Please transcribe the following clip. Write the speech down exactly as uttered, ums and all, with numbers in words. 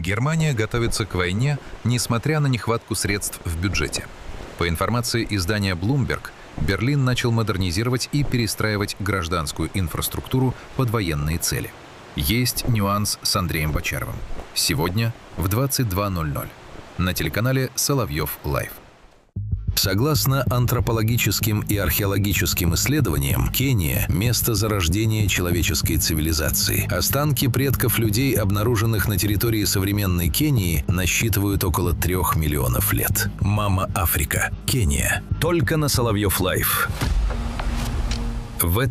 Германия готовится к войне, несмотря на нехватку средств в бюджете. По информации издания Bloomberg, Берлин начал модернизировать и перестраивать гражданскую инфраструктуру под военные цели. Есть нюанс с Андреем Бочаровым. Сегодня в двадцать два ноль ноль на телеканале Соловьев Лайв. Согласно антропологическим и археологическим исследованиям, Кения – место зарождения человеческой цивилизации. Останки предков людей, обнаруженных на территории современной Кении, насчитывают около трех миллионов лет. Мама Африка. Кения. Только на Соловьев Лайв. В этом